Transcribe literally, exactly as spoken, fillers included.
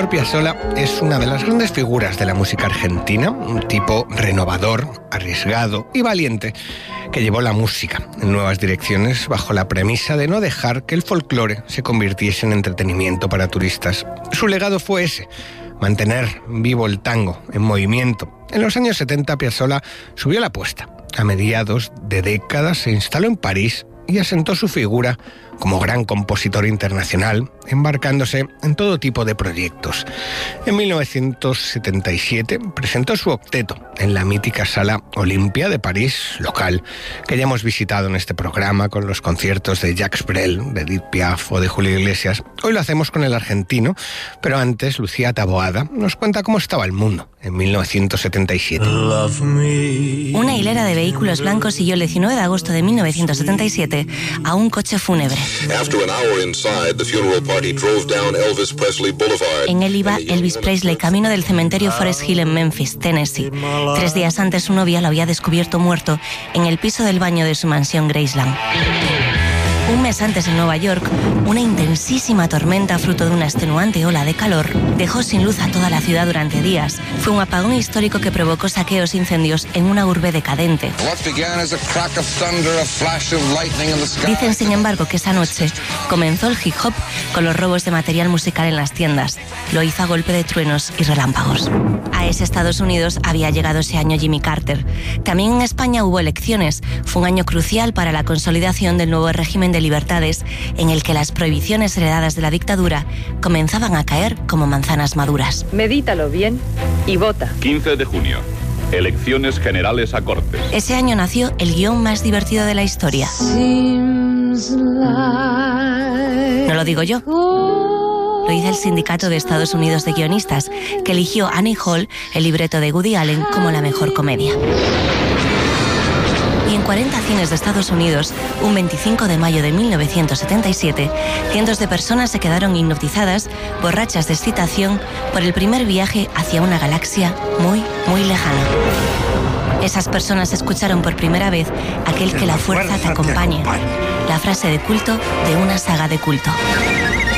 Piazzolla es una de las grandes figuras de la música argentina, un tipo renovador, arriesgado y valiente, que llevó la música en nuevas direcciones bajo la premisa de no dejar que el folclore se convirtiese en entretenimiento para turistas. Su legado fue ese: mantener vivo el tango en movimiento. En los años setenta, Piazzolla subió la apuesta. A mediados de década se instaló en París y asentó su figura como gran compositor internacional, embarcándose en todo tipo de proyectos. En mil novecientos setenta y siete presentó su octeto en la mítica Sala Olimpia de París, local, que ya hemos visitado en este programa con los conciertos de Jacques Brel, de Edith Piaf o de Julio Iglesias. Hoy lo hacemos con el argentino, pero antes Lucía Taboada nos cuenta cómo estaba el mundo en mil novecientos setenta y siete. Una hilera de vehículos blancos siguió el diecinueve de agosto de mil novecientos setenta y siete a un coche fúnebre. En él iba Elvis Presley, camino del cementerio Forest Hill en Memphis, Tennessee. Tres días antes, su novia lo había descubierto muerto en el piso del baño de su mansión Graceland. Un mes antes, en Nueva York, una intensísima tormenta, fruto de una extenuante ola de calor, dejó sin luz a toda la ciudad durante días. Fue un apagón histórico que provocó saqueos e incendios en una urbe decadente. Dicen, sin embargo, que esa noche comenzó el hip hop con los robos de material musical en las tiendas. Lo hizo a golpe de truenos y relámpagos. A ese Estados Unidos había llegado ese año Jimmy Carter. También en España hubo elecciones. Fue un año crucial para la consolidación del nuevo régimen de libertades, en el que las prohibiciones heredadas de la dictadura comenzaban a caer como manzanas maduras. Medítalo bien y vota. quince de junio. Elecciones generales a Cortes. Ese año nació el guión más divertido de la historia. No lo digo yo. Lo dice el Sindicato de Estados Unidos de Guionistas, que eligió Annie Hall, el libreto de Woody Allen, como la mejor comedia. Y en cuarenta cines de Estados Unidos, un veinticinco de mayo de mil novecientos setenta y siete, cientos de personas se quedaron hipnotizadas, borrachas de excitación, por el primer viaje hacia una galaxia muy, muy lejana. Esas personas escucharon por primera vez aquel que la fuerza te acompañe, la frase de culto de una saga de culto.